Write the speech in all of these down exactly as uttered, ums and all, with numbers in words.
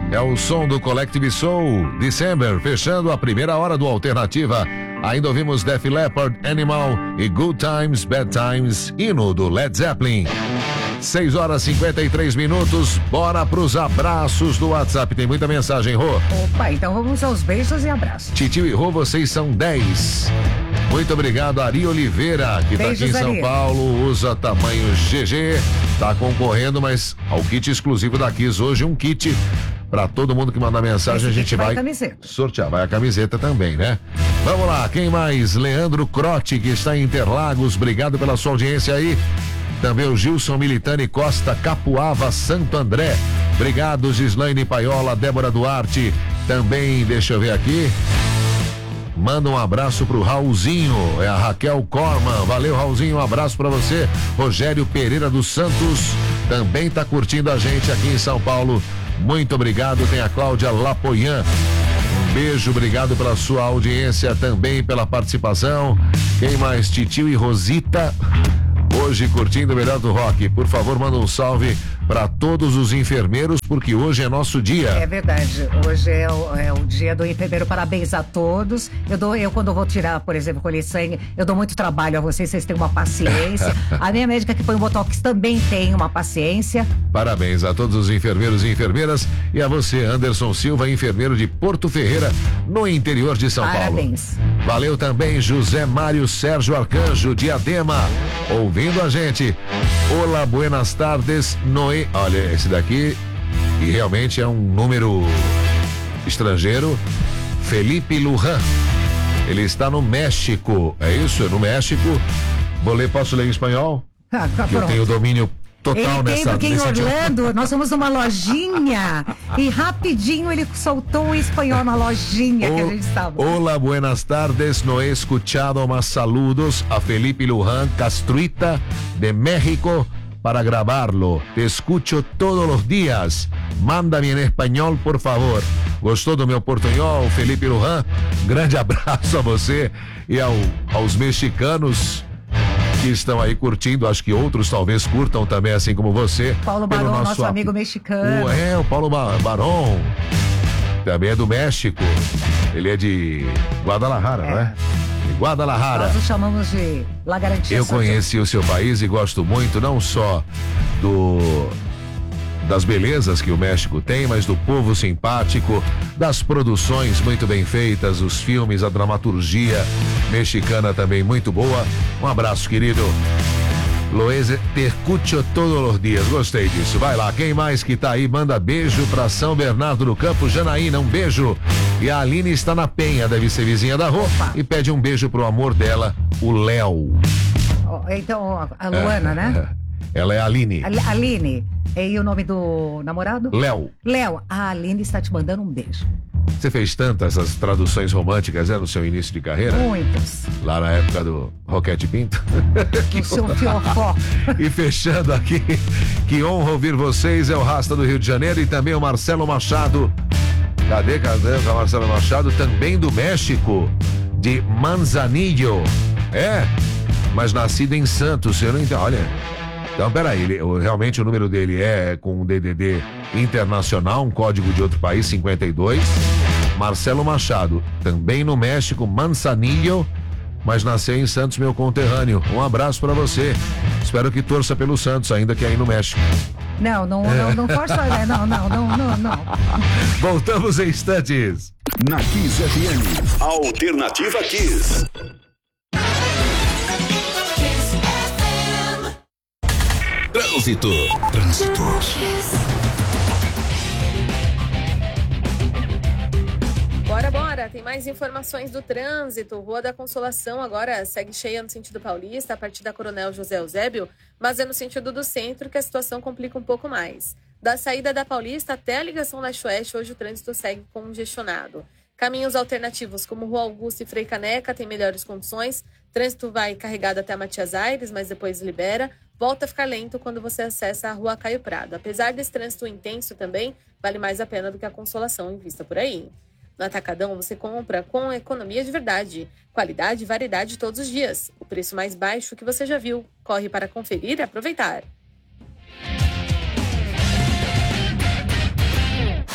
É o som do Collective Soul, December, fechando a primeira hora do Alternativa. Ainda ouvimos Def Leppard, Animal e Good Times, Bad Times, hino do Led Zeppelin. seis horas e cinquenta e três minutos, bora pros abraços do WhatsApp. Tem muita mensagem, Rô. Opa, então vamos aos beijos e abraços. Titio e Rô, vocês são dez. Muito obrigado, Ari Oliveira, que está aqui em São Ari. Paulo, usa tamanho G G, tá concorrendo, mas ao kit exclusivo da Kiss. Hoje um kit para todo mundo que mandar mensagem. Esse a gente vai, vai sortear. Vai a camiseta também, né? Vamos lá, quem mais? Leandro Crotti, que está em Interlagos, obrigado pela sua audiência aí. Também o Gilson Militani Costa, Capuava, Santo André. Obrigado, Gislaine Paiola, Débora Duarte. Também, deixa eu ver aqui. Manda um abraço pro Raulzinho, é a Raquel Corman. Valeu, Raulzinho, um abraço pra você. Rogério Pereira dos Santos também tá curtindo a gente aqui em São Paulo. Muito obrigado. Tem a Cláudia Lapoian. Um beijo, obrigado pela sua audiência, também pela participação. Quem mais? Titio e Rosita. Hoje curtindo o melhor do rock. Por favor, manda um salve para todos os enfermeiros, porque hoje é nosso dia. É verdade, hoje é o, é o dia do enfermeiro. Parabéns a todos. Eu dou, eu quando vou tirar, por exemplo, colher sangue, eu dou muito trabalho a vocês, vocês têm uma paciência. A minha médica que põe o botox também tem uma paciência. Parabéns a todos os enfermeiros e enfermeiras e a você, Anderson Silva, enfermeiro de Porto Ferreira, no interior de São Paulo. Parabéns. Valeu também José Mário Sérgio Arcanjo, Diadema, ouvindo a gente. Olá, buenas tardes, Noé. Olha, esse daqui, e realmente é um número estrangeiro, Felipe Lujan. Ele está no México, é isso? No México. Vou ler, posso ler em espanhol? Ah, tá, que eu tenho domínio total ele nessa... Ele tem, porque em Orlando, dia. nós somos numa lojinha e rapidinho ele soltou o espanhol na lojinha o, que a gente estava. Olá, buenas tardes, no he escuchado más saludos a Felipe Lujan Castruita de México para grabarlo. Te escucho todos los días. Manda-me em espanhol, por favor. Gostou do meu portunhol, Felipe Lujan? Grande abraço a você e ao, aos mexicanos que estão aí curtindo, acho que outros talvez curtam também, assim como você. Paulo Barão, nosso, nosso amigo mexicano. O, é, o Paulo Barão, também é do México. Ele é de Guadalajara, é. Não é? De Guadalajara. Nós o chamamos de La Garantia. Eu conheci o seu país e gosto muito, não só do... das belezas que o México tem, mas do povo simpático, das produções muito bem feitas, os filmes, a dramaturgia mexicana também muito boa. Um abraço, querido. Loese, te escucho todos os dias. Gostei disso. Vai lá, quem mais que tá aí? Manda beijo pra São Bernardo do Campo. Janaína, um beijo. E a Aline está na Penha, deve ser vizinha da Rô, e pede um beijo pro amor dela, o Léo. Então, a Luana, é, né? Ela é a Aline. A Aline. E o nome do namorado? Léo. Léo, a Aline está te mandando um beijo. Você fez tantas as traduções românticas, é, no seu início de carreira? Muitas. Lá na época do Roquete Pinto? Que seu fiofó. E fechando aqui, que honra ouvir vocês, é o Rasta do Rio de Janeiro e também o Marcelo Machado. Cadê, cadê o Marcelo Machado? Também do México, de Manzanillo. É, mas nascido em Santos, eu não entendo, olha... Então, peraí, ele, realmente o número dele é com um D D D internacional, um código de outro país, cinquenta e dois. Marcelo Machado, também no México, Manzanillo, mas nasceu em Santos, meu conterrâneo. Um abraço pra você. Espero que torça pelo Santos, ainda que aí no México. Não, não, não, não força, não, não, não, não, não. Voltamos em instantes. Na Kiss F M, Alternativa Kiss. Trânsito. Trânsito. Bora, bora. Tem mais informações do trânsito. Rua da Consolação agora segue cheia no sentido paulista, a partir da Coronel José Eusébio, mas é no sentido do centro que a situação complica um pouco mais. Da saída da Paulista até a ligação leste-oeste, hoje o trânsito segue congestionado. Caminhos alternativos, como Rua Augusta e Frei Caneca, tem melhores condições. Trânsito vai carregado até Matias Aires, mas depois libera. Volta a ficar lento quando você acessa a Rua Caio Prado. Apesar desse trânsito intenso também, vale mais a pena do que a Consolação em vista por aí. No Atacadão, você compra com economia de verdade. Qualidade e variedade todos os dias. O preço mais baixo que você já viu. Corre para conferir e aproveitar.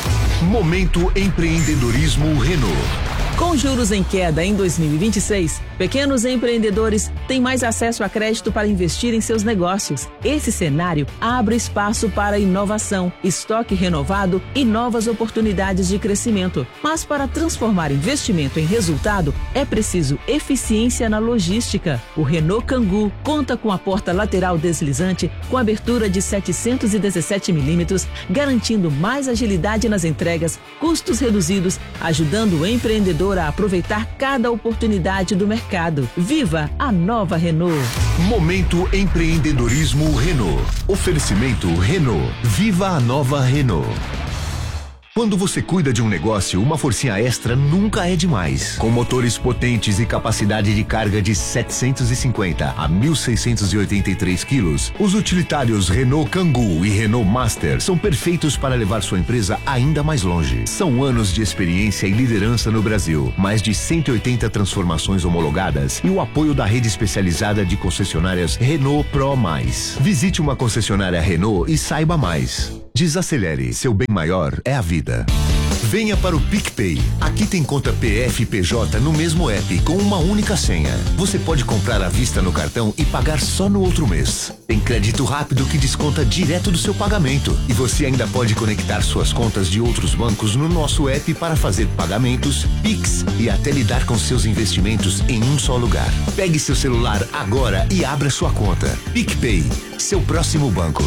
Momento Empreendedorismo Renault. Com juros em queda em dois mil e vinte e seis, pequenos empreendedores têm mais acesso a crédito para investir em seus negócios. Esse cenário abre espaço para inovação, estoque renovado e novas oportunidades de crescimento. Mas para transformar investimento em resultado, é preciso eficiência na logística. O Renault Kangoo conta com a porta lateral deslizante com abertura de setecentos e dezessete milímetros, garantindo mais agilidade nas entregas, custos reduzidos, ajudando o empreendedor a aproveitar cada oportunidade do mercado. Viva a nova Renault. Momento Empreendedorismo Renault. Oferecimento Renault. Viva a nova Renault. Quando você cuida de um negócio, uma forcinha extra nunca é demais. Com motores potentes e capacidade de carga de setecentos e cinquenta a mil seiscentos e oitenta e três quilos, os utilitários Renault Kangoo e Renault Master são perfeitos para levar sua empresa ainda mais longe. São anos de experiência e liderança no Brasil, mais de cento e oitenta transformações homologadas e o apoio da rede especializada de concessionárias Renault Pro Mais. Visite uma concessionária Renault e saiba mais. Desacelere, seu bem maior é a vida. Venha para o PicPay. Aqui tem conta P F e P J no mesmo app com uma única senha. Você pode comprar à vista no cartão e pagar só no outro mês. Tem crédito rápido que desconta direto do seu pagamento. E você ainda pode conectar suas contas de outros bancos no nosso app para fazer pagamentos, Pix e até lidar com seus investimentos em um só lugar. Pegue seu celular agora e abra sua conta. PicPay, seu próximo banco.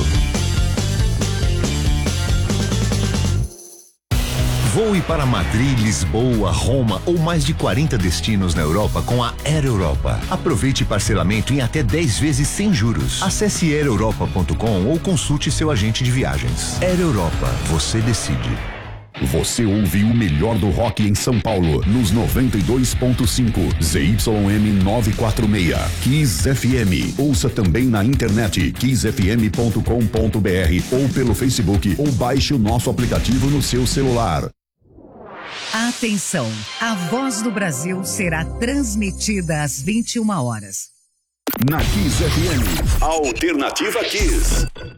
Voe para Madrid, Lisboa, Roma ou mais de quarenta destinos na Europa com a Air Europa. Aproveite parcelamento em até dez vezes sem juros. Acesse air europa ponto com ou consulte seu agente de viagens. Air Europa, você decide. Você ouve o melhor do rock em São Paulo, nos noventa e dois ponto cinco, Z Y M novecentos e quarenta e seis, Kiss F M. Ouça também na internet, kiss f m ponto com ponto b r ou pelo Facebook ou baixe o nosso aplicativo no seu celular. Atenção, a Voz do Brasil será transmitida às vinte e uma horas. Na Kiss F M. Alternativa Kiss.